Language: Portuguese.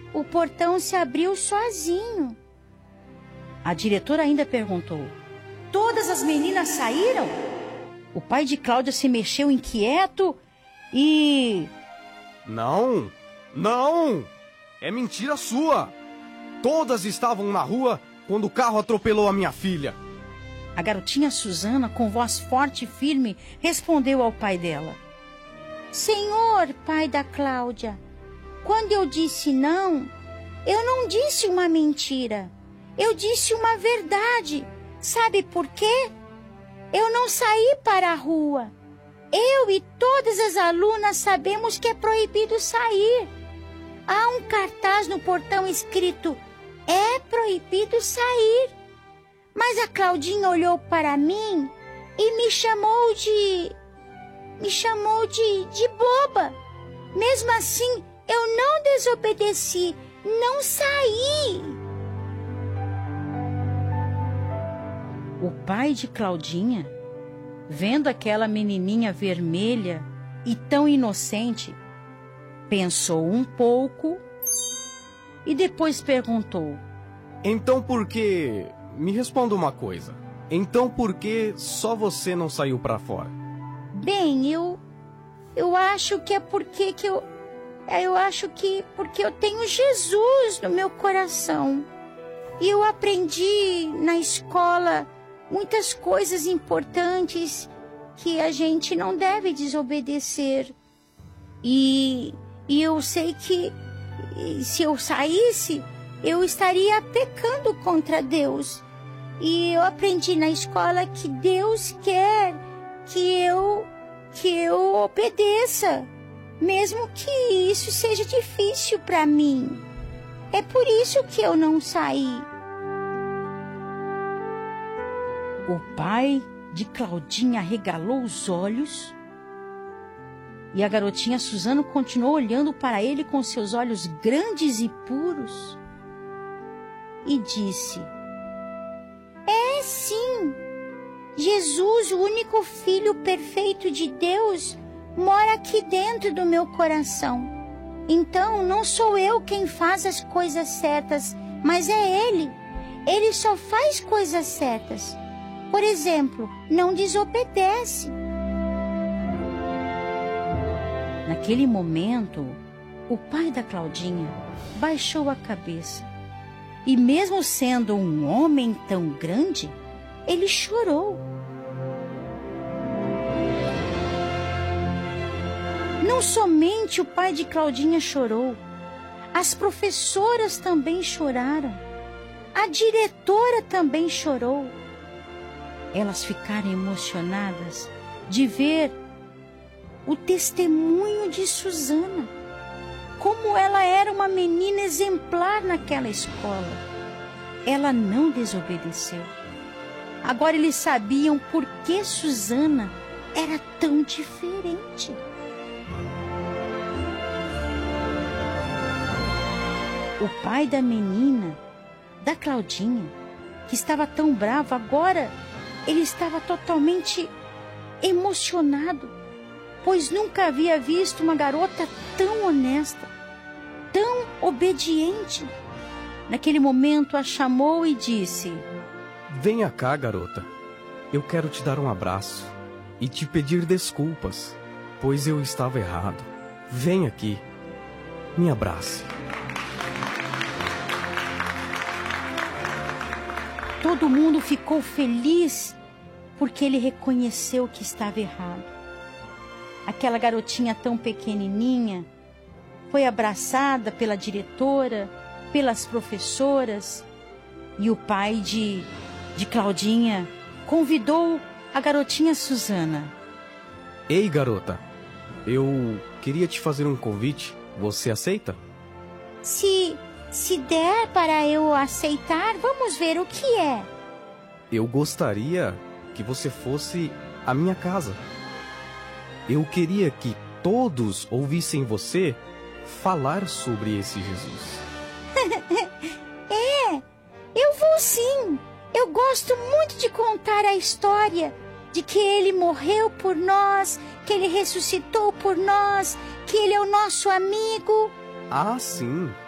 o portão se abriu sozinho. A diretora ainda perguntou: todas as meninas saíram? O pai de Cláudia se mexeu inquieto e... Não! É mentira sua! Todas estavam na rua quando o carro atropelou a minha filha. A garotinha Susana, com voz forte e firme, respondeu ao pai dela: Senhor, pai da Cláudia, quando eu disse não, eu não disse uma mentira. Eu disse uma verdade. Sabe por quê? Eu não saí para a rua. Eu e todas as alunas sabemos que é proibido sair. Há um cartaz no portão escrito: é proibido sair. Mas a Claudinha olhou para mim e me chamou de boba. Mesmo assim, eu não desobedeci, não saí. O pai de Claudinha, vendo aquela menininha vermelha e tão inocente, pensou um pouco e depois perguntou: então por que... Me responda uma coisa. Então por que só você não saiu pra fora? Bem, eu acho que é porque porque eu tenho Jesus no meu coração. E eu aprendi na escola muitas coisas importantes que a gente não deve desobedecer. E eu sei que se eu saísse, eu estaria pecando contra Deus. E eu aprendi na escola que Deus quer que eu obedeça, mesmo que isso seja difícil para mim. É por isso que eu não saí. O pai de Claudinha arregalou os olhos e a garotinha Susana continuou olhando para ele com seus olhos grandes e puros e disse: é sim, Jesus, o único Filho perfeito de Deus, mora aqui dentro do meu coração. Então não sou eu quem faz as coisas certas, mas é Ele. Ele só faz coisas certas. Por exemplo, não desobedece. Naquele momento, o pai da Claudinha baixou a cabeça e, mesmo sendo um homem tão grande, ele chorou. Não somente o pai de Claudinha chorou, as professoras também choraram, a diretora também chorou. Elas ficaram emocionadas de ver o testemunho de Susana, como ela era uma menina exemplar naquela escola. Ela não desobedeceu. Agora eles sabiam por que Susana era tão diferente. O pai da menina, da Claudinha, que estava tão bravo, agora ele estava totalmente emocionado, pois nunca havia visto uma garota tão honesta, tão obediente. Naquele momento a chamou e disse: venha cá, garota. Eu quero te dar um abraço e te pedir desculpas, pois eu estava errado. Vem aqui, me abrace. Todo mundo ficou feliz porque ele reconheceu que estava errado. Aquela garotinha tão pequenininha foi abraçada pela diretora, pelas professoras, e o pai de Claudinha convidou a garotinha Susana. Ei, garota, eu queria te fazer um convite. Você aceita? Se der para eu aceitar, vamos ver o que é. Eu gostaria que você fosse à minha casa. Eu queria que todos ouvissem você falar sobre esse Jesus. Eu vou sim. Eu gosto muito de contar a história de que ele morreu por nós, que ele ressuscitou por nós, que ele é o nosso amigo. Ah, sim.